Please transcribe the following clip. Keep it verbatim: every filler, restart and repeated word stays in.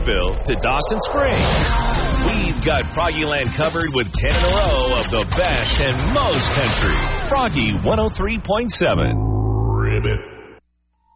Woodville to Dawson Springs. We've got Froggyland covered with ten in a row of the best and most country. Froggy one oh three point seven. Ribbit.